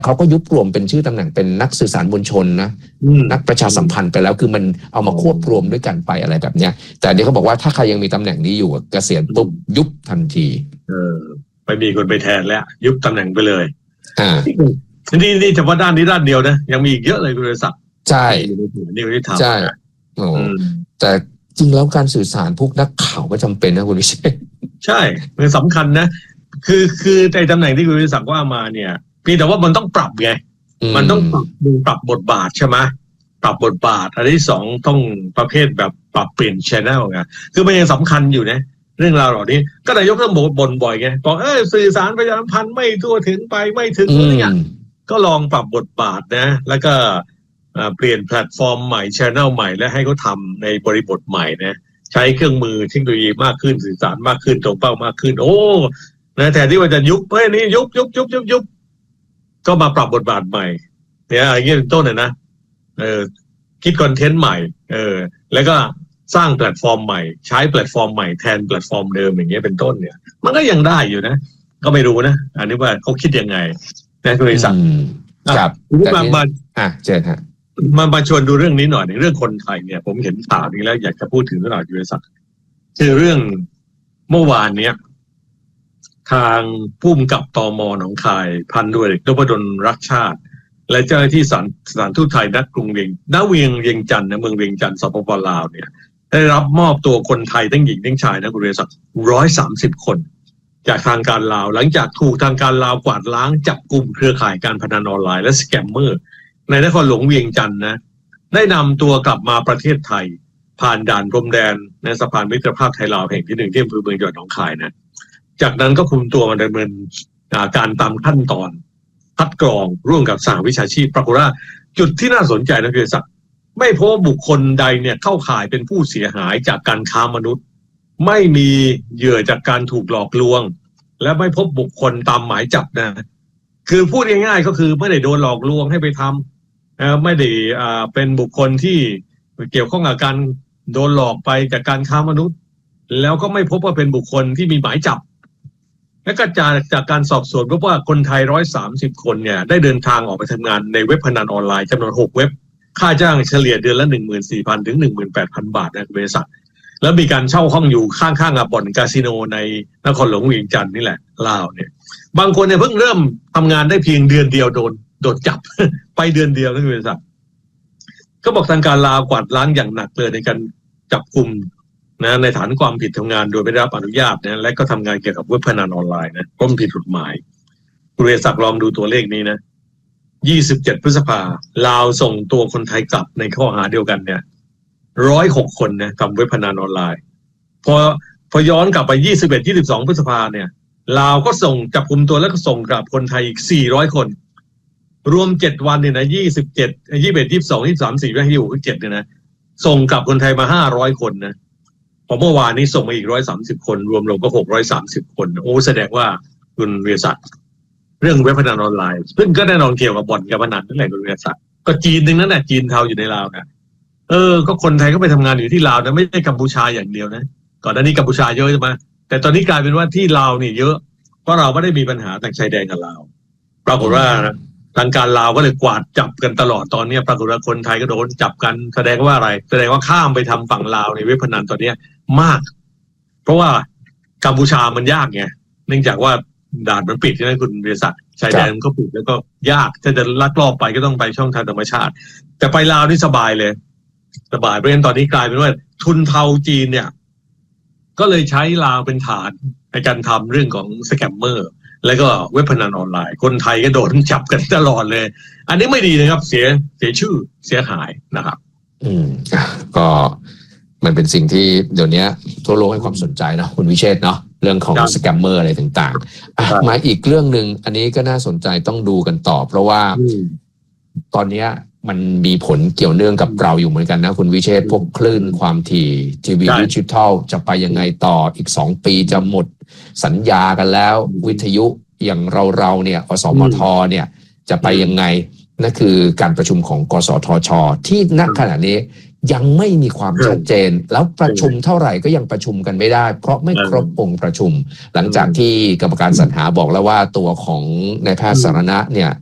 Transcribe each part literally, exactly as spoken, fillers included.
เขาก็ยุบรวมเป็นชื่อตำแหน่งเป็นนักสื่อสารมวลชนนะนักประชาสัมพันธ์ไปแล้วคือมันเอามาควบรวมด้วยกันไปอะไรแบบเนี้ยแต่เดี๋ยวเขาบอกว่าถ้าใครยังมีตำแหน่งนี้อยู่เกษียณปุ๊บยุบทันทีเออไปมีคนไปแทนแล้วยุบตำแหน่งไปเลยอ่านี่นี่เฉพาะด้านนี้ด้านเดียวนะยังมีอีกเยอะเลยคุณศักดิ์ใช่นี่ไม่ได้ทำใช่โอ้แต่จริงแล้วการสื่อสารพวกนักข่าวก็จำเป็นนะคุณวิเชษใช่มันสำคัญนะคือคือในตำแหน่งที่คุณวิศักดิ์ว่ามาเนี่ยเพียงแต่ว่ามันต้องปรับไงมันต้องปรับปรับบทบาทใช่ไหมปรับบทบาทอันที่สองต้องประเภทแบบปรับเปลี่ยน channel ไงคือมันยังสำคัญอยู่นะเรื่องราวเหล่านี้ก็นายกต้องบ่นบ่อยไงบอกเออสื่อสารประชาสัมพันธ์ไม่ทั่วถึงไปไม่ถึงอะไรอย่างก็ลองปรับบทบาทนะแล้วก็เปลี่ยนแพลตฟอร์มใหม่ channel ใหม่และให้เขาทำในบริบทใหม่นะใช้เครื่องมือเทคโนโลยีมากขึ้นสื่อสารมากขึ้นตรงเป้ามากขึ้นโอ้นะแทนที่ว่าจะยุบเฮ้ยนี่ยุบยุบยุบยุบยุบก็มาปรับบทบาทใหม่เนี่ยอย่างเงี้ยเป็นต้นเลยนะเออคิดคอนเทนต์ใหม่เออแล้วก็สร้างแพลตฟอร์มใหม่ใช้แพลตฟอร์มใหม่แทนแพลตฟอร์มเดิมอย่างเงี้ยเป็นต้นเนี่ยมันก็ยังได้อยู่นะก็ไม่รู้นะอันนี้ว่าเขาคิดยังไงนะคุณศักดิ์ครับมามาอ่ะเชิญฮะมามาชวนดูเรื่องนี้หน่อยในเรื่องคนไทยเนี่ยผมเห็นข่าวนี้แล้วอยากจะพูดถึงหน่อยคุณศักดิ์คือเรื่องเมื่อวานเนี้ยทางผู้กำกับตม.หนองคายพันด้วยนพดลรักชาติและเจ้าหน้าที่สถานสถานทูตไทยณกรุงเวียงณเวียงเวียงจันทร์นะเมืองเวียงจันทร์สปป.ลาวเนี่ยได้รับมอบตัวคนไทยทั้งหญิงทั้งชายนะคุณเรศักดิ์ร้อยสามสิบคนจากทางการลาวหลังจากถูกทางการลาวกวาดล้างจับกลุ่มเครือข่ายการพนันออนไลน์และสแกมเมอร์ในนครหลวงเวียงจันทร์นะได้นำตัวกลับมาประเทศไทยผ่านด่านพรมแดนในสะพานมิตรภาพไทยลาวแห่งที่หนึ่งที่อำเภอเมืองจังหวัดหนองคายนะจากนั้นก็คุมตัวมาดำเนินการตามขั้นตอนคัดกรองร่วมกับสหวิชาชีพปรากฏว่าจุดที่น่าสนใจนะคือสักไม่พบบุคคลใดเนี่ยเข้าข่ายเป็นผู้เสียหายจากการค้ามนุษย์ไม่มีเหยื่อจากการถูกหลอกลวงและไม่พบบุคคลตามหมายจับนะคือพูดง่ายๆก็คือไม่ได้โดนหลอกลวงให้ไปทำไม่ได้เป็นบุคคลที่เกี่ยวข้องกับการโดนหลอกไปจากการค้ามนุษย์แล้วก็ไม่พบว่าเป็นบุคคลที่มีหมายจับและก็จากจากการสอบสวนพบว่าคนไทยหนึ่งร้อยสามสิบคนเนี่ยได้เดินทางออกไปทำงานในเว็บพนันออนไลน์จำนวนหกเว็บค่าจ้างเฉลี่ยเดือนละ หนึ่งหมื่นสี่พัน ถึง หนึ่งหมื่นแปดพัน บาทนะบริษัทแล้วมีการเช่าห้องอยู่ข้างๆกับบ่อนคาสิโนในนครหลวงเวียงจันทร์นี่แหละลาวเนี่ยบางคนเนี่ยเพิ่งเริ่มทำงานได้เพียงเดือนเดียวโดนโดนจับ ไปเดือนเดียวนะบริษัทก็บอกทางการลาวกวาดล้างอย่างหนักเลยในการจับกุมนะในฐานความผิดทำงานโดยไม่ได้รับอนุญาตนะและก็ทำงานเกี่ยวกับเว็บพนันออนไลน์นะก็ผิดกฎหมายคุณเรศักดิ์ลองดูตัวเลขนี้นะยี่สิบเจ็ดพฤษภาลาวส่งตัวคนไทยกลับในข้อหาเดียวกันเนี่ยหนึ่งร้อยหกคนนะกับเว็บพนันออนไลน์พอพอย้อนกลับไปยี่สิบเอ็ด ยี่สิบสองพฤษภาเนี่ยลาวก็ส่งจับกุมตัวแล้วก็ส่งกลับคนไทยอีกสี่ร้อยคนรวมเจ็ดวันเนี่ยนะยี่สิบเจ็ด ยี่สิบเอ็ด ยี่สิบสอง ยี่สิบสาม สี่ให้อยู่ก็เจ็ดเนี่ยนะส่งกลับคนไทยมาห้าร้อยคนนะพอเมื่อวานนี้ส่งมาอีกหนึ่งร้อยสามสิบคนรวมลงก็หกร้อยสามสิบคนโอ้แสดงว่าคุณเวียศักดิ์เรื่องเว็บพนันออนไลน์ซึ่งก็แน่นอนเกี่ยวกับบ่อนการพนันนั่นแหละคุณเวียศักดิ์ก็จีนนึงนั่นแหละจีนเทาอยู่ในลาวนะเออก็คนไทยก็ไปทำงานอยู่ที่ลาวนะไม่ใช่กัมพูชาอย่างเดียวนะก่อนหน้านี้กัมพูชาเยอะใช่ไหมแต่ตอนนี้กลายเป็นว่าที่ลาวนี่เยอะเพราะเราไม่ได้มีปัญหาทางชายแดนกับลาวปรากฏว่าทางการลาวก็เลยกวาดจับกันตลอดตอนนี้ปรากฏว่าคนไทยก็โดนจับกันแสดงว่าอะไรแสดงว่าข้ามไปทำฝั่งลาวในเว็บพนันตอนนี้มากเพราะว่ากัมพูชามันยากไงเนื่องจากว่าด่านมันปิดใช่ไหมคุณเรียศักดิ์ชายแดนมันก็ปิดแล้วก็ยากถ้าจะลักลอบไปก็ต้องไปช่องทางธรรมชาติแต่ไปลาวนี่สบายเลยสบายเพราะฉะนั้นตอนนี้กลายเป็นว่าทุนเทาจีนเนี่ยก็เลยใช้ลาวเป็นฐานในการทำเรื่องของสแกมเมอร์แล้วก็เว็บพนันออนไลน์คนไทยก็โดนจับกันตลอดเลยอันนี้ไม่ดีนะครับเสียเสียชื่อเสียหายนะครับอืมก็มันเป็นสิ่งที่เดี๋ยวนี้ทั่วโลกให้ความสนใจเนาะคุณวิเชษฐ์เนาะเรื่องของสแกมเมอร์อะไรต่างๆมาอีกเรื่องนึงอันนี้ก็น่าสนใจต้องดูกันต่อเพราะว่าตอนนี้มันมีผลเกี่ยวเนื่องกับเราอยู่เหมือนกันนะคุณวิเชษฐ์พวกคลื่นความถี่ทีวีดิจิทัลจะไปยังไงต่ออีกสองปีจะหมดสัญญากันแล้ววิทยุอย่างเราเราเนี่ยอสมทเนี่ยจะไปยังไงนั่นคือการประชุมของกสทช.ที่ณขณะนี้ยังไม่มีความชัดเจนแล้วประชุมเท่าไหร่ก็ยังประชุมกันไม่ได้เพราะไม่ครบองค์ประชุมหลังจากที่กรรมการสรรหาบอกแล้วว่าตัวของนายแพทย์สารณะเนี่ย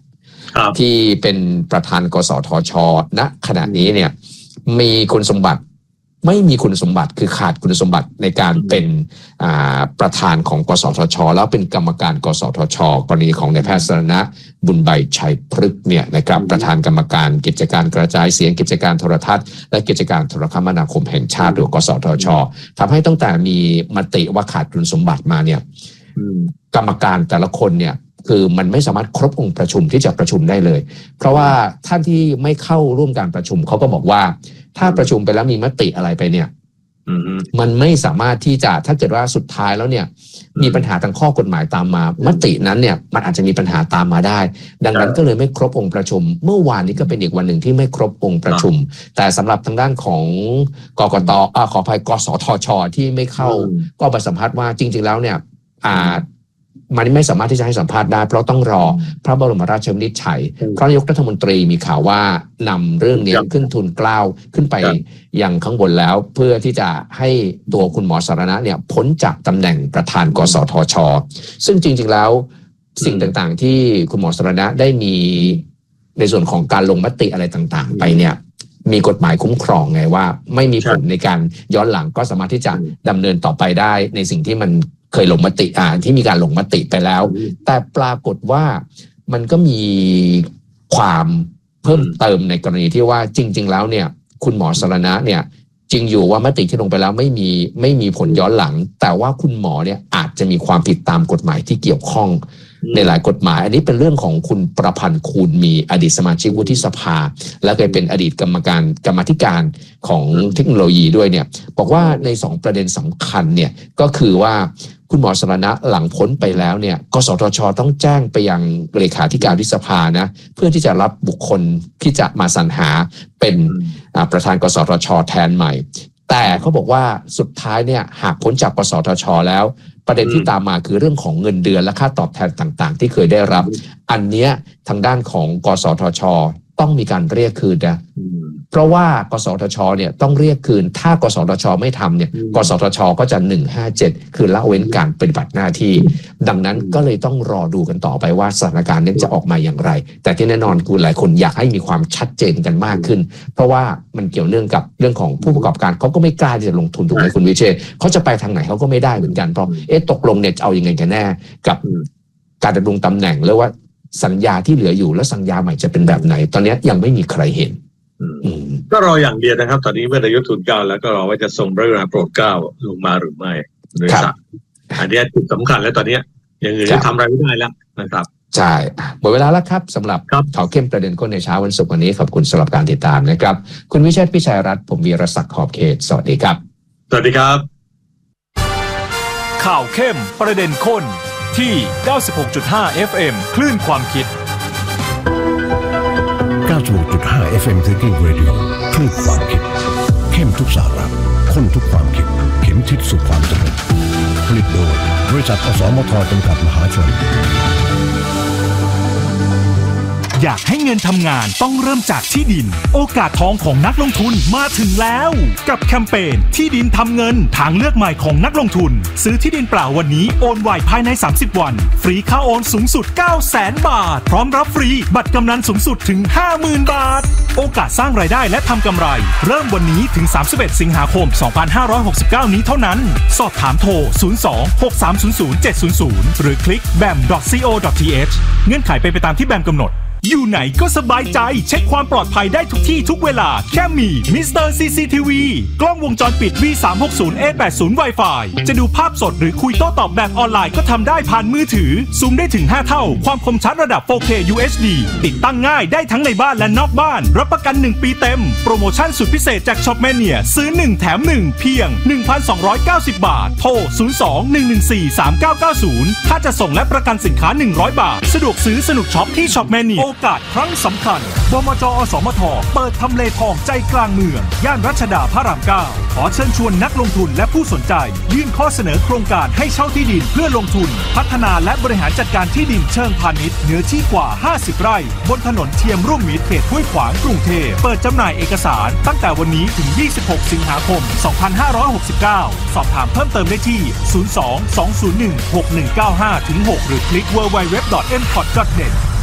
ที่เป็นประธานกสทช.ณขณะนี้เนี่ยมีคุณสมบัติไม่มีคุณสมบัติคือขาดคุณสมบัติในการเป็นประธานของกสทช.แล้วเป็นกรรมการกสทช.กรณีของนายแพทย์สรณะบุญใบชัยพฤกษ์เนี่ยนะครับประธานกรรมการกิจการกระจายเสียงกิจการโทรทัศน์และกิจการโทรคมนาคมแห่งชาติหรือกสทช.ทำให้ตั้งแต่มีมติว่าขาดคุณสมบัติมาเนี่ยกรรมการแต่ละคนเนี่ยคือมันไม่สามารถครบองค์ประชุมที่จะประชุมได้เลยเพราะว่าท่านที่ไม่เข้าร่วมการประชุมเขาก็บอกว่าถ้าประชุมไปแล้วมีมติอะไรไปเนี่ยมันไม่สามารถที่จะถ้าเกิดว่าสุดท้ายแล้วเนี่ยมีปัญหาทางข้อกฎหมายตามมามตินั้นเนี่ยมันอาจจะมีปัญหาตามมาได้ดังนั้นก็เลยไม่ครบองค์ประชุมเมื่อวานนี้ก็เป็นอีกวันหนึ่งที่ไม่ครบองค์ประชุมแต่สำหรับทางด้านของกกต.อ่าขออภัยกสทช.ที่ไม่เข้าก็ไปสัมภาษณ์ว่าจริงๆแล้วเนี่ยอ่ามันไม่สามารถที่จะให้สัมภาษณ์ได้เพราะต้องรอพระบรมราชวินิจฉัยพระนายกรัฐมนตรีมีข่าวว่านำเรื่องนี้ขึ้นทูลเกล้าขึ้นไปยังข้างบนแล้วเพื่อที่จะให้ตัวคุณหมอสรณะเนี่ยพ้นจากตำแหน่งประธานกสทช.ซึ่งจริงๆแล้วสิ่งต่างๆที่คุณหมอสรณะได้มีในส่วนของการลงมติอะไรต่างๆไปเนี่ยมีกฎหมายคุ้มครองไงว่าไม่มีผลในการย้อนหลังก็สามารถที่จะดำเนินต่อไปได้ในสิ่งที่มันเคยลงมติอ่าที่มีการลงมติไปแล้วแต่ปรากฏว่ามันก็มีความเพิ่มเติมในกรณีที่ว่าจริงๆแล้วเนี่ยคุณหมอสรณะเนี่ยจริงอยู่ว่ามติที่ลงไปแล้วไม่มีไม่มีผลย้อนหลังแต่ว่าคุณหมอเนี่ยอาจจะมีความผิดตามกฎหมายที่เกี่ยวข้องในหลายกฎหมายอันนี้เป็นเรื่องของคุณประพันธ์คูณมีอดีตสมาชิกวุฒิสภาและเคยเป็นอดีตกรรมการกรรมาธิการของเทคโนโลยีด้วยเนี่ยบอกว่าในสองประเด็นสำคัญเนี่ยก็คือว่าคุณหมอสรณะหลังพ้นไปแล้วเนี่ยกสทช.ต้องแจ้งไปยังเลขาธิการวุฒิสภานะเพื่อที่จะรับบุคคลที่จะมาสรรหาเป็นประธานกสทช.แทนใหม่แต่เขาบอกว่าสุดท้ายเนี่ยหากพ้นจากกสทช.แล้วประเด็นที่ตามมาคือเรื่องของเงินเดือนและค่าตอบแทนต่างๆที่เคยได้รับอันเนี้ยทางด้านของกสทช.ต้องมีการเรียกคืนนะเพราะว่ากสทช.เนี่ยต้องเรียกคืนถ้ากสทช.ไม่ทำเนี่ยกสทช.ก็จะหนึ่งห้าเจ็ดคือละเว้นการปฏิบัติหน้าที่ดังนั้นก็เลยต้องรอดูกันต่อไปว่าสถานการณ์นี้จะออกมาอย่างไรแต่ที่แน่นอนคือหลายคนอยากให้มีความชัดเจนกันมากขึ้นเพราะว่ามันเกี่ยวเนื่องกับเรื่องของผู้ประกอบการเขาก็ไม่กล้าที่จะลงทุนถูกไหมคุณวิเชษเขาจะไปทางไหนเขาก็ไม่ได้เหมือนกันเพราะเอ๊ะตกลงเนี่ยจะเอายังไงกันแน่กับการดำรงตำแหน่งหรือว่าสัญญาที่เหลืออยู่แล้วสัญญาใหม่จะเป็นแบบไหนตอนนี้ยังไม่มีใครเห็นก็รออย่างเดียวนะครับตอนนี้เมื่อนายกทูลเกล้าแล้วก็รอว่าจะส่งพระกรุณาโปรดเกล้าลงมาหรือไม่โดยสัตว์อันนี้จุดสำคัญแล้วตอนนี้อย่างอื่นทำอะไรไม่ได้แล้วนะครับใช่หมดเวลาแล้วครับสำหรับข่าวเข้มประเด็นคนในเช้าวันศุกร์วันนี้ขอบคุณสำหรับการติดตามนะครับคุณวิเชษฐ์ พิชัยรัตน์ผมวีรศักดิ์ขอบเขตสวัสดีครับสวัสดีครับข่าวเข้มประเด็นคนที่ เก้าสิบหกจุดห้า เอฟ เอ็ม คลื่นความคิดเก้าสิบหกจุดห้า เอฟ เอ็ม Thinking Radio คลื่นความคิดเข้มทุกสาระข้นทุกความคิดเข็มทิศสู่ความสำเร็จผลิตโดยบริษัทอสมทจำกัดมหาชนอยากให้เงินทำงานต้องเริ่มจากที่ดินโอกาสทองของนักลงทุนมาถึงแล้วกับแคมเปญที่ดินทำเงินทางเลือกใหม่ของนักลงทุนซื้อที่ดินเปล่าวันนี้โอนไวภายในสามสิบวันฟรีค่าโอนสูงสุด เก้าแสน บาทพร้อมรับฟรีบัตรกำนันสูงสุดถึง ห้าหมื่น บาทโอกาสสร้างรายได้และทำกำไรเริ่มวันนี้ถึงสามสิบเอ็ดสิงหาคมสองพันห้าร้อยหกสิบเก้านี้เท่านั้นสอบถามโทรศูนย์ สอง หก สาม ศูนย์ ศูนย์ เจ็ด ศูนย์ ศูนย์หรือคลิก บี เอ เอ็ม ดอท ซี โอ ดอท ที เอช เงื่อนไขเป็นไปตามที่แบมกำหนดอยู่ไหนก็สบายใจเช็คความปลอดภัยได้ทุกที่ทุกเวลาแค่มี มิสเตอร์ ซี ซี ที วี กล้องวงจรปิด วี สามหกศูนย์ เอ แปดสิบ Wi-Fi จะดูภาพสดหรือคุยโต้ตอบแบบออนไลน์ก็ทำได้ผ่านมือถือซูมได้ถึงห้าเท่าความคมชัดระดับ โฟร์เค ยู เอช ดี ติดตั้งง่ายได้ทั้งในบ้านและนอกบ้านรับประกันหนึ่งปีเต็มโปรโมชั่นสุดพิเศษจาก Shopmania ซื้อหนึ่งแถมหนึ่งเพียง หนึ่งพันสองร้อยเก้าสิบ บาทโทรศูนย์ สอง หนึ่ง หนึ่ง สี่ สาม เก้า เก้า ศูนย์ถ้าจะส่งและประกันสินค้าหนึ่งร้อยบาทสะดวกซื้อสนุกช็อปที่ Shopmania โอกาสครั้งสำคัญบมจ.อสมท.เปิดทำเลทองใจกลางเมืองย่านรัชดาพระรามเก้าขอเชิญชวนนักลงทุนและผู้สนใจยื่นข้อเสนอโครงการให้เช่าที่ดินเพื่อลงทุนพัฒนาและบริหารจัดการที่ดินเชิงพาณิชย์เนื้อที่กว่าห้าสิบไร่บนถนนเทียมร่วมมิตรเขตห้วยขวางกรุงเทพเปิดจำหน่ายเอกสารตั้งแต่วันนี้ถึงยี่สิบหกสิงหาคมสองพันห้าร้อยหกสิบเก้าสอบถามเพิ่มเติมได้ที่ศูนย์ สอง สอง ศูนย์ หนึ่ง หก หนึ่ง เก้า ห้า หกหรือคลิก ดับเบิลยู ดับเบิลยู ดับเบิลยู ดอท เอ็ม พอร์ต ดอท เน็ต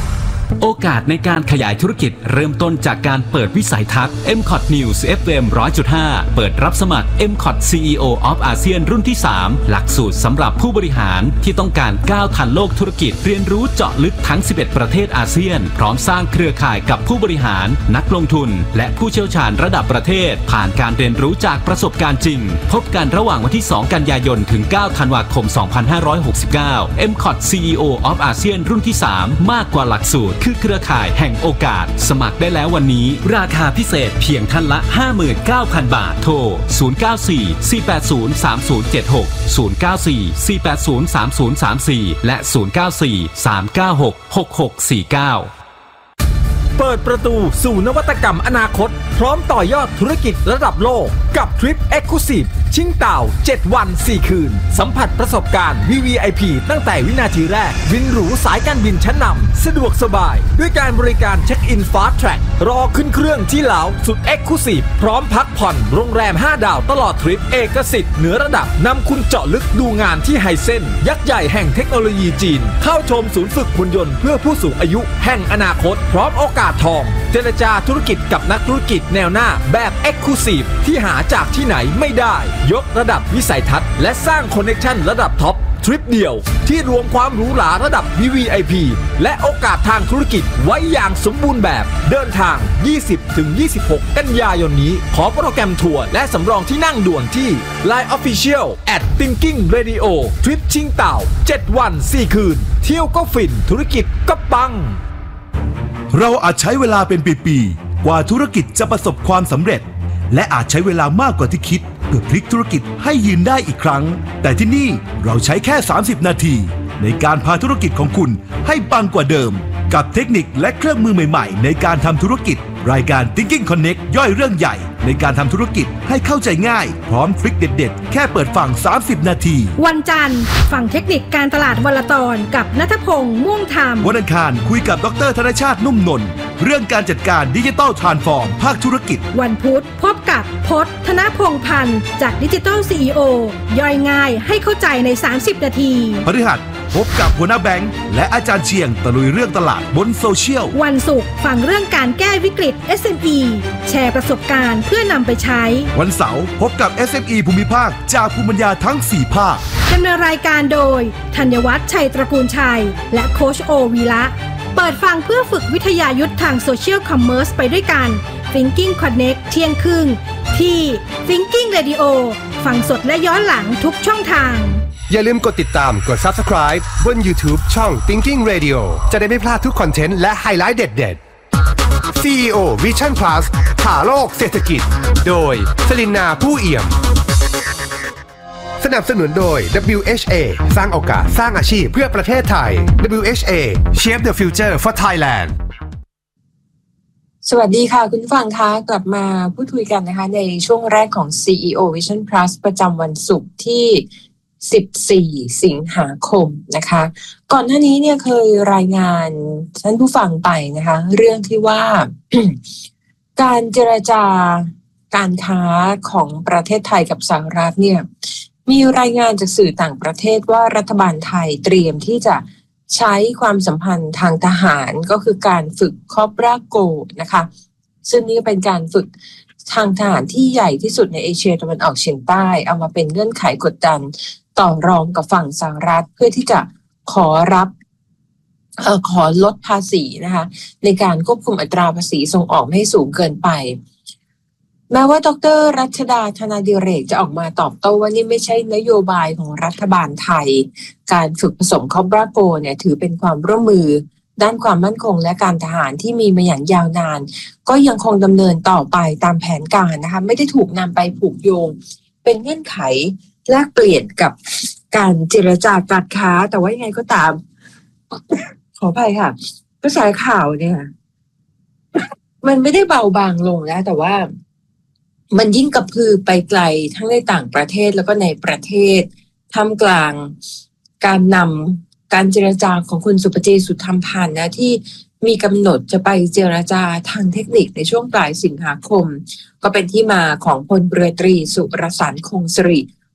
โอกาสในการขยายธุรกิจเริ่มต้นจากการเปิดวิสัยทัศน์ เอ็ม คอท News เอฟ เอ็ม หนึ่งร้อยจุดห้า เปิดรับสมัคร เอ็ม คอท ซี อี โอ of อาเซียนรุ่นที่สามหลักสูตรสำหรับผู้บริหารที่ต้องการก้าวทันโลกธุรกิจเรียนรู้เจาะลึกทั้งสิบเอ็ดประเทศอาเซียนพร้อมสร้างเครือข่ายกับผู้บริหารนักลงทุนและผู้เชี่ยวชาญระดับประเทศผ่านการเรียนรู้จากประสบการณ์จริงพบกันระหว่างวันที่สองกันยายนถึงเก้าธันวาคมสองพันห้าร้อยหกสิบเก้า เอ็ม คอท ซี อี โอ of อาเซียนรุ่นที่สามมากกว่าหลักสูตรคือเครือข่ายแห่งโอกาสสมัครได้แล้ววันนี้ราคาพิเศษเพียงท่านละ ห้าหมื่นเก้าพัน บาทโทรศูนย์ เก้า สี่ สี่ แปด ศูนย์ สาม ศูนย์ เจ็ด หก ศูนย์ เก้า สี่ สี่ แปด ศูนย์ สาม ศูนย์ สาม สี่และศูนย์ เก้า สี่ สาม เก้า หก หก หก สี่ เก้าเปิดประตูสู่นวัตกรรมอนาคตพร้อมต่อยอดธุรกิจระดับโลกกับทริป Exclusive ชิงเต่าเจ็ดวันสี่คืนสัมผัสประสบการณ์ วี วี ไอ พี ตั้งแต่วินาทีแรกบินหรูสายการบินชั้นนำสะดวกสบายด้วยการบริการเช็คอิน Fast Track รอขึ้นเครื่องที่ลาวสุด Exclusive พร้อมพักผ่อนโรงแรมห้าดาวตลอดทริปเอกสิทธิ์เหนือระดับนำคุณเจาะลึกดูงานที่ไฮเซ็นยักษ์ใหญ่แห่งเทคโนโลยีจีนเข้าชมศูนย์ฝึกหุ่นยนต์เพื่อผู้สูงอายุแห่งอนาคตพร้อมโอกาสทองเจรจาธุรกิจกับนักธุรกิจแนวหน้าแบบ Exclusive ที่หาจากที่ไหนไม่ได้ยกระดับวิสัยทัศน์และสร้างคอนเนคชั่นระดับท็อปทริปเดียวที่รวมความหรูหราระดับ วี วี ไอ พี และโอกาสทางธุรกิจไว้อย่างสมบูรณ์แบบเดินทาง ยี่สิบถึงยี่สิบหก กันยายนนี้ขอโปรแกรมทัวร์และสำรองที่นั่งด่วนที่ ไลน์ Official แอท Thinking Radio ทริปชิงเต่าเจ็ดวันสี่คืนเที่ยวก็ฟินธุรกิจก็ปังเราอาจใช้เวลาเป็นปีๆกว่าธุรกิจจะประสบความสำเร็จและอาจใช้เวลามากกว่าที่คิดเพื่อพลิกธุรกิจให้ยืนได้อีกครั้งแต่ที่นี่เราใช้แค่สามสิบนาทีในการพาธุรกิจของคุณให้ปังกว่าเดิมกับเทคนิคและเครื่องมือใหม่ๆในการทำธุรกิจรายการ Thinking Connect ย่อยเรื่องใหญ่ในการทำธุรกิจให้เข้าใจง่ายพร้อมทริคเด็ดๆแค่เปิดฟังสามสิบนาทีวันจันทร์ฟังเทคนิคการตลาดวันละตอนกับณัฐพงษ์ม่วงธรรมวันอังคารคุยกับดร.ธนชาตินุ่มนนท์เรื่องการจัดการดิจิทัลทรานส์ฟอร์มภาคธุรกิจวันพุธพบกับพจน์ธนพงษ์พันธ์จากดิจิทัล ซี อี โอ ย่อยง่ายให้เข้าใจในสามสิบนาทีพฤหัสพบกับหัวหน้าแบงค์และอาจารย์เชียงตะลุยเรื่องตลาดบนโซเชียลวันศุกร์ฟังเรื่องการแก้วิกฤต เอส เอ็ม อี แชร์ประสบการณ์เพื่อนำไปใช้วันเสาร์พบกับ เอส เอ็ม อี ภูมิภาคจากภูมิปัญญาทั้งสี่ภาคดำเนินรายการโดยธัญวัฒน์ชัยตระกูลชัยและโค้ชโอวีระเปิดฟังเพื่อฝึกวิทยายุทธทางโซเชียลคอมเมอร์สไปด้วยกัน Thinking Connect เที่ยงครึ่งที่ Thinking Radio ฟังสดและย้อนหลังทุกช่องทางอย่าลืมกดติดตามกด Subscribe บน YouTube ช่อง Thinking Radio จะได้ไม่พลาดทุกคอนเทนต์และไฮไลท์เด็ดๆ ซี อี โอ Vision Plus หาโลกเศรษฐกิจโดยสลินนาผู้เอี่ยมสนับสนุนโดย ดับเบิลยู เอช เอ สร้างโอกาสสร้างอาชีพเพื่อประเทศไทย ดับเบิลยู เอช เอ Shape the Future for Thailand สวัสดีค่ะคุณผู้ฟังคะกลับมาพูดคุยกันนะคะในช่วงแรกของ ซี อี โอ Vision Plus ประจำวันศุกร์ที่สิบสี่สิงหาคมนะคะก่อนหน้านี้เนี่ยเคยรายงานท่านผู้ฟังไปนะคะเรื่องที่ว่า การเจรจาการค้าของประเทศไทยกับสหรัฐเนี่ยมีรายงานจากสื่อต่างประเทศว่ารัฐบาลไทยเตรียมที่จะใช้ความสัมพันธ์ทางทหารก็คือการฝึกคอปราโกนะคะซึ่งนี่เป็นการฝึกทางทหารที่ใหญ่ที่สุดในเอเชียตะวันออกเฉียงใต้เอามาเป็นเงื่อนไขกดดันต่อรองกับฝั่งสหรัฐเพื่อที่จะขอรับเอ่อขอลดภาษีนะคะในการควบคุมอัตราภาษีส่งออกไม่ให้สูงเกินไปแม้ว่าดร.รัชดาธนาดิเรกจะออกมาตอบโต้ว่านี่ไม่ใช่นโยบายของรัฐบาลไทยการฝึกผสมคอปราโกเนี่ยถือเป็นความร่วมมือด้านความมั่นคงและการทหารที่มีมาอย่างยาวนานก็ยังคงดำเนินต่อไปตามแผนการนะคะไม่ได้ถูกนำไปผูกโยงเป็นเงื่อนไขแลกเปลี่ยนกับการเจรจาการค้าแต่ว่ายังไงก็ตามขออภัยค่ะกระแสข่าวเนี่ยมันไม่ได้เบาบางลงนะแต่ว่ามันยิ่งกระพือไปไกลทั้งในต่างประเทศแล้วก็ในประเทศท่ามกลางการนำการเจรจาของคุณสุปเจสุธรรมพันธ์นะที่มีกำหนดจะไปเจรจาทางเทคนิคในช่วงปลายสิงหาคมก็เป็นที่มาของพลเรือตรีสุรสารคงสิริ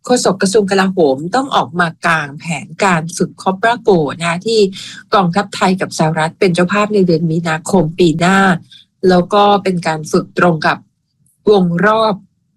โฆษกกระทรวงกลาโหมต้องออกมากางแผนการฝึกคอปราโกนะที่กองทัพไทยกับสหรัฐเป็นเจ้าภาพในเดือนมีนาคมปีหน้าแล้วก็เป็นการฝึกตรงกับวงรอบ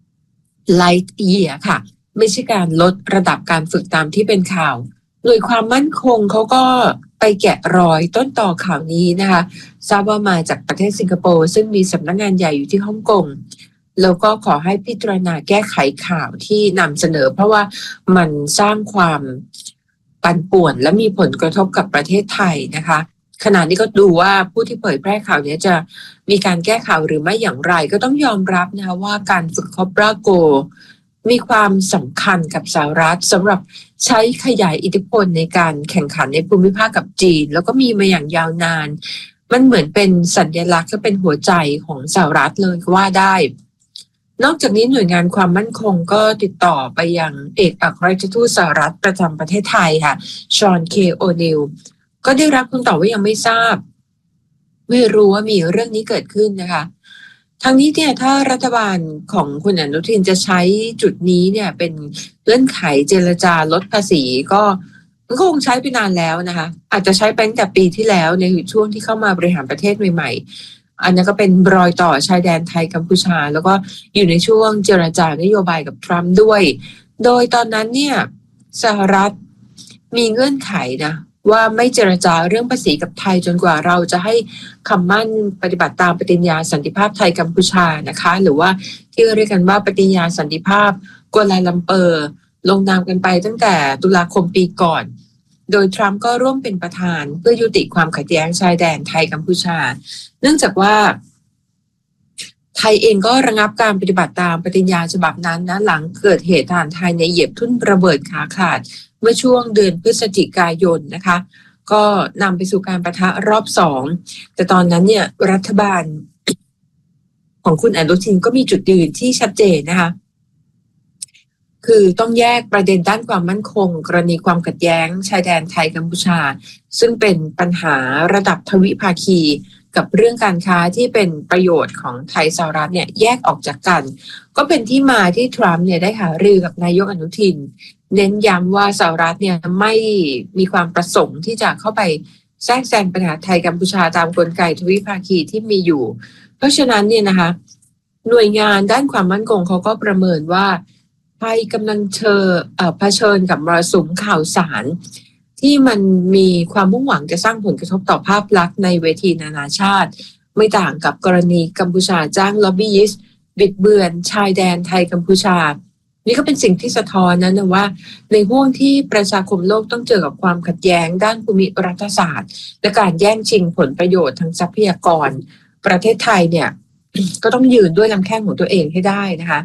Light Year ค่ะไม่ใช่การลดระดับการฝึกตามที่เป็นข่าวหน่วยความมั่นคงเขาก็ไปแกะรอยต้นต่อข่าวนี้นะคะทราบว่ามาจากประเทศสิงคโปร์ซึ่งมีสำนักงานใหญ่อยู่ที่ฮ่องกงแล้วก็ขอให้พิจารณาแก้ไขข่าวที่นำเสนอเพราะว่ามันสร้างความปั่นป่วนและมีผลกระทบกับประเทศไทยนะคะขณะนี้ก็ดูว่าผู้ที่เผยแพร่ข่าวนี้จะมีการแก้ข่าวหรือไม่อย่างไรก็ต้องยอมรับนะคะว่าการฝึกคอปราโกมีความสำคัญกับสหรัฐสำหรับใช้ขยายอิทธิพลในการแข่งขันในภูมิภาคกับจีนแล้วก็มีมาอย่างยาวนานมันเหมือนเป็นสัญลักษณ์และเป็นหัวใจของสหรัฐเลยก็ว่าได้นอกจากนี้หน่วยงานความมั่นคงก็ติดต่อไปยังเอกอัครราชทูตสหรัฐประจำประเทศไทยค่ะชอนเคโอนิลก็ได้รับคำตอบว่ายังไม่ทราบไม่รู้ว่ามีเรื่องนี้เกิดขึ้นนะคะทางนี้เนี่ยถ้ารัฐบาลของคุณอนุทินจะใช้จุดนี้เนี่ยเป็นเงื่อนไขเจรจาลดภาษีก็มันก็คงใช้ไปนานแล้วนะคะอาจจะใช้ไปตั้งแต่ปีที่แล้วในช่วงที่เข้ามาบริหารประเทศใหม่ๆอันนั้นก็เป็นรอยต่อชายแดนไทยกัมพูชาแล้วก็อยู่ในช่วงเจรจานโยบายกับทรัมป์ด้วยโดยตอนนั้นเนี่ยสหรัฐมีเงื่อนไขนะว่าไม่เจรจาเรื่องภาษีกับไทยจนกว่าเราจะให้คำมั่นปฏิบัติตามปฏิญญาสันติภาพไทยกัมพูชานะคะหรือว่าที่เรียกกันว่าปฏิญญาสันติภาพกัวลาลัมเปอร์ลงนามกันไปตั้งแต่ตุลาคมปีก่อนโดยทรัมป์ก็ร่วมเป็นประธานเพื่อยุติความขัดแย้งชายแดนไทยกัมพูชาเนื่องจากว่าไทยเองก็ระงับการปฏิบัติตามปฏิญญาฉบับนั้นนะหลังเกิดเหตุทหารไทยในเหยียบทุ่นระเบิดขาขาดเมื่อช่วงเดือนพฤศจิกายนนะคะก็นำไปสู่การปะทะรอบสองแต่ตอนนั้นเนี่ยรัฐบาลของคุณอนุทินก็มีจุดยืนที่ชัดเจนนะคะคือต้องแยกประเด็นด้านความมั่นคงกรณีความขัดแย้งชายแดนไทยกัมพูชาซึ่งเป็นปัญหาระดับทวิภาคีกับเรื่องการค้าที่เป็นประโยชน์ของไทยสหรัฐเนี่ยแยกออกจากกันก็เป็นที่มาที่ทรัมป์เนี่ยได้หารือกับนายกอนุทินเน้นย้ำว่าสหรัฐเนี่ยไม่มีความประสงค์ที่จะเข้าไปแทรกแซงปัญหาไทยกัมพูชาตามกลไกทวิภาคีที่มีอยู่เพราะฉะนั้นเนี่ยนะคะหน่วยงานด้านความมั่นคงเขาก็ประเมินว่าไทยกำลังเชิญเอ่อเผชิญกับมรสุมข่าวสารที่มันมีความมุ่งหวังจะสร้างผลกระทบต่อภาพลักษณ์ในเวทีนานาชาติไม่ต่างกับกรณีกัมพูชาจ้างล็อบบี้ยิสต์บิดเบือนชายแดนไทยกัมพูชานี่ก็เป็นสิ่งที่สะท้อนนะนะว่าในห่วงที่ประชาคมโลกต้องเจอกับความขัดแย้งด้านภูมิรัฐศาสตร์และการแย่งชิงผลประโยชน์ทางทรัพยากรประเทศไทยเนี่ย ก็ต้องยืนด้วยลำแข้งของตัวเองให้ได้นะคะ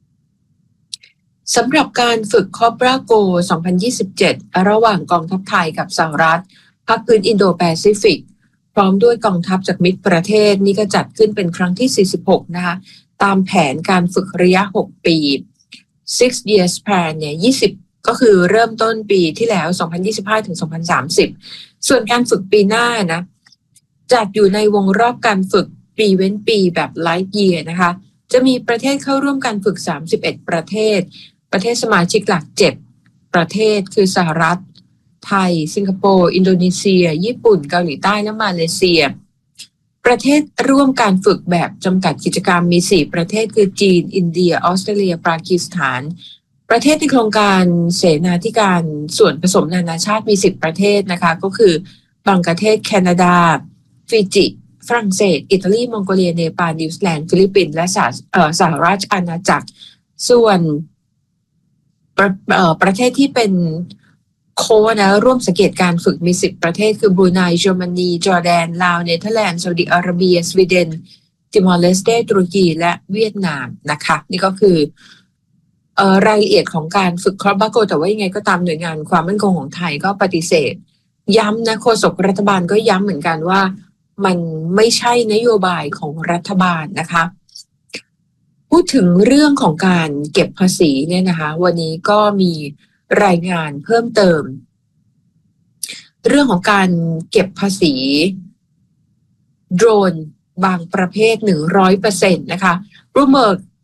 สำหรับการฝึกคอปราโกสองพันยี่สิบเจ็ดระหว่างกองทัพไทยกับสหรัฐภาคพื้นอินโดแปซิฟิกพร้อมด้วยกองทัพจากมิตรประเทศนี่ก็จัดขึ้นเป็นครั้งที่สี่สิบหกนะคะตามแผนการฝึกระยะหกปีsix years plan เนี่ยยี่สิบก็คือเริ่มต้นปีที่แล้วสองพันยี่สิบห้าถึงสองพันสามสิบส่วนการฝึกปีหน้านะจัดอยู่ในวงรอบการฝึกปีเว้นปีแบบ Light Year นะคะจะมีประเทศเข้าร่วมการฝึกสามสิบเอ็ดประเทศประเทศสมาชิกหลักเจ็ดประเทศคือสหรัฐไทยสิงคโปร์อินโดนีเซียญี่ปุ่นเกาหลีใต้และมาเลเซียประเทศร่วมการฝึกแบบจำกัดกิจกรรมมีสี่ประเทศคือจีนอินเดียออสเตรเลียปากีสถานประเทศในโครงการเสนาธิการส่วนผสมนานาชาติมีสิบประเทศนะคะก็คือบังกลาเทศแคนาดาฟิจิฝรั่งเศสอิตาลีมองโกเลียเนปาลนิวซีแลนด์ฟิลิปปินส์และสหเอ่อสหราชอาณาจักรส่วนประเอ่อประเทศที่เป็นโค้ชนะร่วมสังเกตการฝึกมีสิบประเทศคือบรูไนเยอรมนีจอร์แดนลาวเนเธอร์แลนด์ซาอุดิอาระเบียสวีเดนติมอร์เลสเตตุรกีและเวียดนามนะคะนี่ก็คือเอ่อรายละเอียดของการฝึกคอปราโกแต่ว่ายังไงก็ตามหน่วยงานความมั่นคงของไทยก็ปฏิเสธย้ำนะโฆษกรัฐบาลก็ย้ำเหมือนกันว่ามันไม่ใช่นโยบายของรัฐบาลนะคะพูดถึงเรื่องของการเก็บภาษีเนี่ยนะคะวันนี้ก็มีรายงานเพิ่มเติมเรื่องของการเก็บภาษีโดรนบางประเภท หนึ่งร้อยเปอร์เซ็นต์ นะคะบลูมเบิร์ก